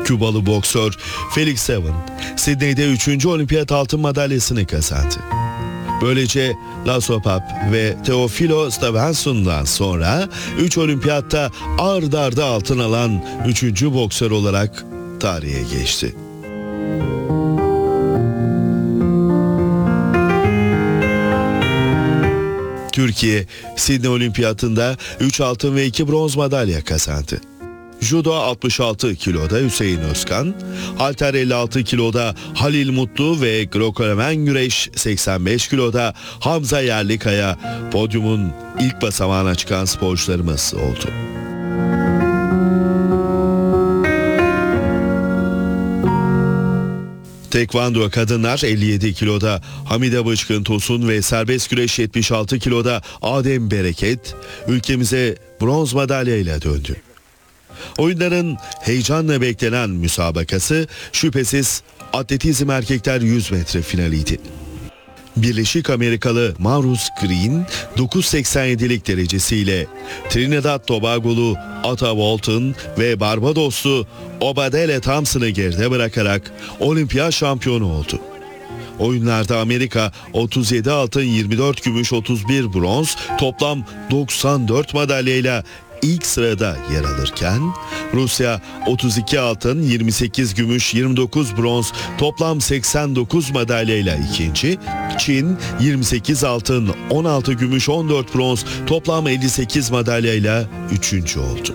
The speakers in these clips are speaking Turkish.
Kübalı boksör Felix Savin, Sidney'de 3. olimpiyat altın madalyasını kazandı. Böylece Lasso Pap ve Teofilo Stevenson'dan sonra 3 olimpiyatta ard arda altın alan 3. boksör olarak tarihe geçti. Türkiye, Sidney Olimpiyatında 3 altın ve 2 bronz madalya kazandı. Judo 66 kiloda Hüseyin Özkan, halter 56 kiloda Halil Mutlu ve Grekoromen güreş 85 kiloda Hamza Yerlikaya podyumun ilk basamağına çıkan sporcularımız oldu. Tekvando kadınlar 57 kiloda Hamide Bıçkın Tosun ve serbest güreş 76 kiloda Adem Bereket ülkemize bronz madalyayla döndü. Oyunların heyecanla beklenen müsabakası şüphesiz atletizm erkekler 100 metre finaliydi. Birleşik Amerikalı Maurice Green 9.87'lik derecesiyle Trinidad Tobagolu Ata Walton ve Barbadoslu Obadele Thompson'ı geride bırakarak olimpiyat şampiyonu oldu. Oyunlarda Amerika 37 altın, 24 gümüş, 31 bronz, toplam 94 madalyayla ilk sırada yer alırken Rusya 32 altın, 28 gümüş, 29 bronz, toplam 89 madalyayla ikinci, Çin 28 altın, 16 gümüş, 14 bronz, toplam 58 madalyayla üçüncü oldu.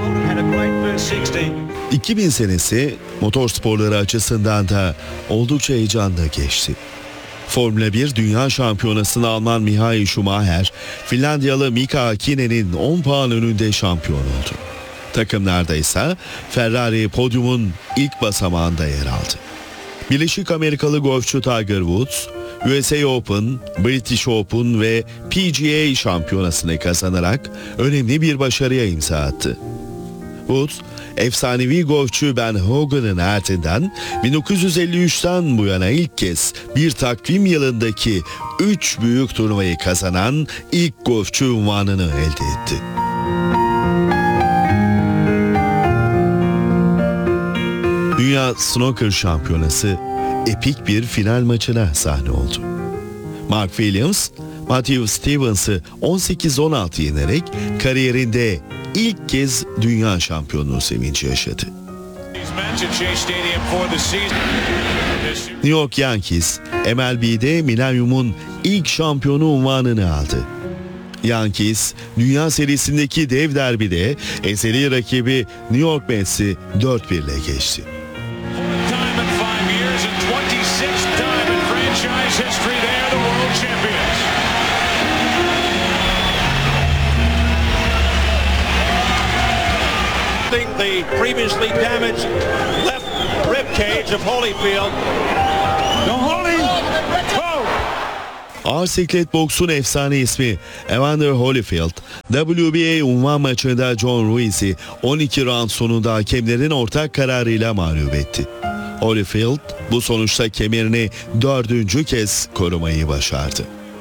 2000 senesi motor sporları açısından da oldukça heyecanlı geçti. Formula 1 Dünya Şampiyonası'nda Alman Michael Schumacher, Finlandiyalı Mika Hakkinen'in 10 puan önünde şampiyon oldu. Takımlarda ise Ferrari podyumun ilk basamağında yer aldı. Birleşik Amerikalı golfçu Tiger Woods, USA Open, British Open ve PGA şampiyonasını kazanarak önemli bir başarıya imza attı. Woods, efsanevi golfçü Ben Hogan'ın ardından 1953'ten bu yana ilk kez bir takvim yılındaki 3 büyük turnuvayı kazanan ilk golfçü unvanını elde etti. Dünya Snooker Şampiyonası epik bir final maçına sahne oldu. Mark Williams, Matthew Stevens'ı 18-16 yenerek kariyerinde ilk kez dünya şampiyonluğu sevinci yaşadı. New York Yankees, MLB'de Milenyum'un ilk şampiyonu unvanını aldı. Yankees, Dünya Serisi'ndeki dev derbide ezeli rakibi New York Mets'i 4-1 ile geçti. The previously damaged left rib cage of Holyfield. Ağır siklet boksun efsane ismi Evander Holyfield, WBA unvan maçında John Ruiz'i 12 round sonunda hakemlerin ortak kararıyla mağlup etti. Holyfield bu sonuçta kemerini 4. kez korumayı başardı.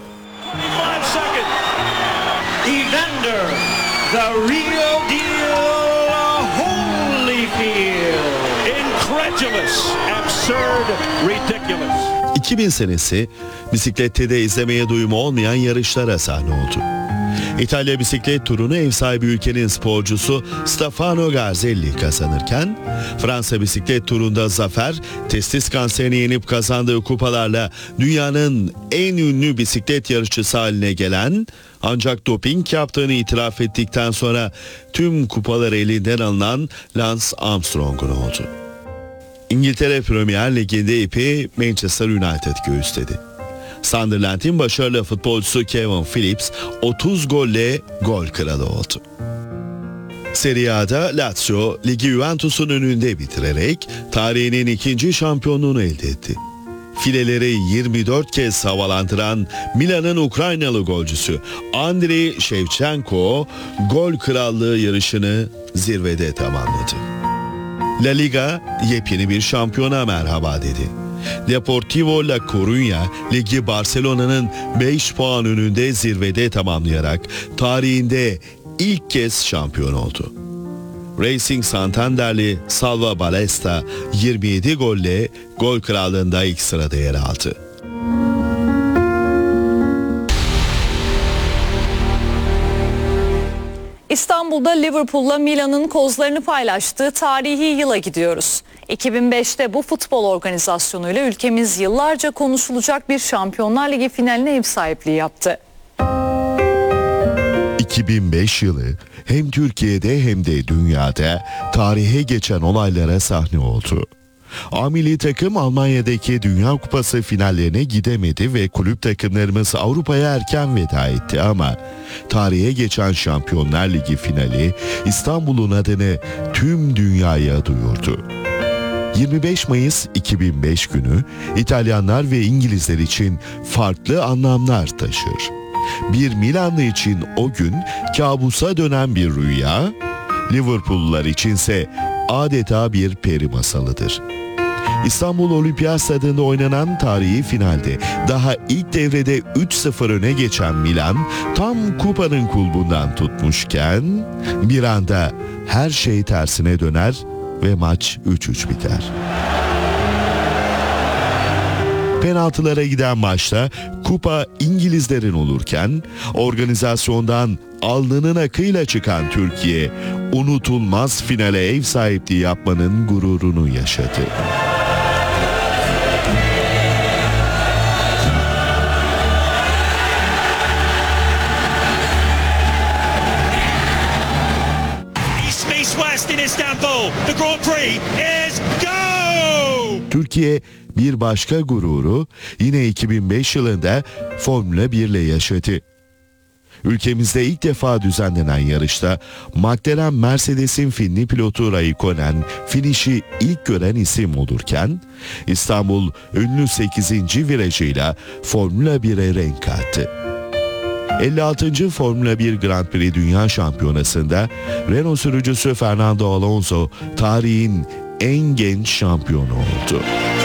Evander, the real deal Holyfield. Incredulous, absurd, ridiculous. 2000 senesi bisiklette de izlemeye doyumu olmayan yarışlara sahne oldu. İtalya bisiklet turunu ev sahibi ülkenin sporcusu Stefano Garzelli kazanırken Fransa bisiklet turunda zafer testis kanserini yenip kazandığı kupalarla dünyanın en ünlü bisiklet yarışçısı haline gelen ancak doping yaptığını itiraf ettikten sonra tüm kupaları elinden alınan Lance Armstrong'un oldu. İngiltere Premier Ligi'nde ipi Manchester United göğüsledi. Sunderland'in başarılı futbolcusu Kevin Phillips 30 golle gol kralı oldu. Serie A'da Lazio ligi Juventus'un önünde bitirerek tarihinin 2. şampiyonluğunu elde etti. Fileleri 24 kez havalandıran Milan'ın Ukraynalı golcüsü Andriy Shevchenko gol krallığı yarışını zirvede tamamladı. La Liga yepyeni bir şampiyona merhaba dedi. Deportivo La Coruña ligi Barcelona'nın 5 puan önünde zirvede tamamlayarak tarihinde ilk kez şampiyon oldu. Racing Santanderli Salva Balesta 27 golle gol krallığında ilk sırada yer aldı. İstanbul'da Liverpool'la Milan'ın kozlarını paylaştığı tarihi yıla gidiyoruz. 2005'te bu futbol organizasyonuyla ülkemiz yıllarca konuşulacak bir Şampiyonlar Ligi finaline ev sahipliği yaptı. 2005 yılı hem Türkiye'de hem de dünyada tarihe geçen olaylara sahne oldu. A milli takım Almanya'daki Dünya Kupası finallerine gidemedi ve kulüp takımlarımız Avrupa'ya erken veda etti ama tarihe geçen Şampiyonlar Ligi finali İstanbul'un adını tüm dünyaya duyurdu. 25 Mayıs 2005 günü İtalyanlar ve İngilizler için farklı anlamlar taşır. Bir Milanlı için o gün kabusa dönen bir rüya, Liverpoollular içinse adeta bir peri masalıdır. İstanbul Olimpiyat Stadı'nda oynanan tarihi finalde daha ilk devrede 3-0 öne geçen Milan tam kupanın kulbundan tutmuşken bir anda her şey tersine döner ve maç 3-3 biter. Penaltılara giden maçta kupa İngilizlerin olurken organizasyondan alnının akıyla çıkan Türkiye unutulmaz finale ev sahipliği yapmanın gururunu yaşadı. East in Istanbul. The Grand Prix is go! Türkiye bir başka gururu yine 2005 yılında Formula 1 ile yaşadı. Ülkemizde ilk defa düzenlenen yarışta McLaren Mercedes'in Finli pilotu Raikkonen finişi ilk gören isim olurken İstanbul ünlü 8. virajıyla Formula 1'e renk kattı. 56. Formula 1 Grand Prix Dünya Şampiyonası'nda Renault sürücüsü Fernando Alonso tarihin en genç şampiyonu oldu.